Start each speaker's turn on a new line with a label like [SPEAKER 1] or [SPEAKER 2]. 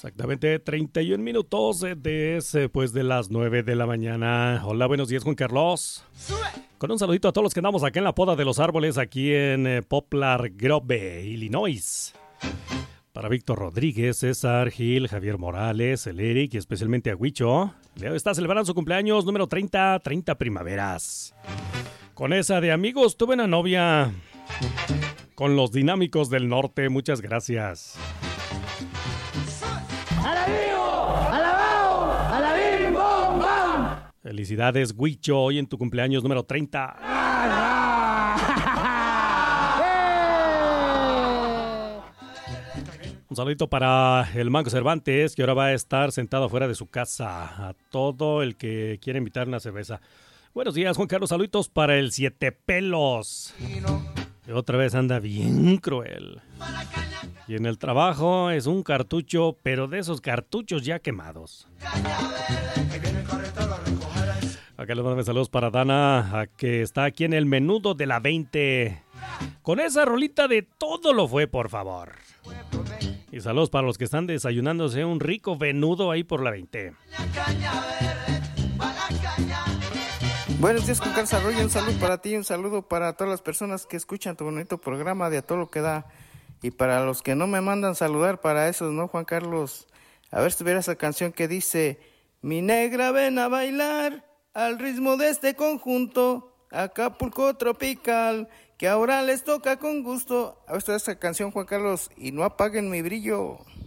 [SPEAKER 1] Exactamente 31 minutos después de las 9 de la mañana. Hola, buenos días, Juan Carlos. Con un saludito a todos los que andamos acá en la poda de los árboles, aquí en Poplar Grove, Illinois. Para Víctor Rodríguez, César Gil, Javier Morales, el Eric y especialmente a Huicho. Leo está celebrando su cumpleaños número 30 primaveras. Con esa de amigos, tuve una novia con los Dinámicos del Norte. Muchas gracias. Felicidades, Huicho, hoy en tu cumpleaños número 30. Un saludito para el Manco Cervantes, que ahora va a estar sentado afuera de su casa. A todo el que quiera invitar una cerveza. Buenos días, Juan Carlos. Saluditos para el Siete Pelos. Que otra vez anda bien cruel. Y en el trabajo es un cartucho, pero de esos cartuchos ya quemados. Acá les mando saludos para Dana, que está aquí en el menudo de la 20. Con esa rolita de Todo lo fue, por favor. Y saludos para los que están desayunándose un rico menudo ahí por la 20.
[SPEAKER 2] Buenos días, con Carlos Arroyo. Un saludo para ti, un saludo para todas las personas que escuchan tu bonito programa de A Todo Lo Que Da. Y para los que no me mandan saludar, para esos, ¿no, Juan Carlos? A ver si tuviera esa canción que dice: mi negra, ven a bailar al ritmo de este conjunto, Acapulco tropical, que ahora les toca con gusto. A ver si tuviera esa canción, Juan Carlos, y no apaguen mi brillo.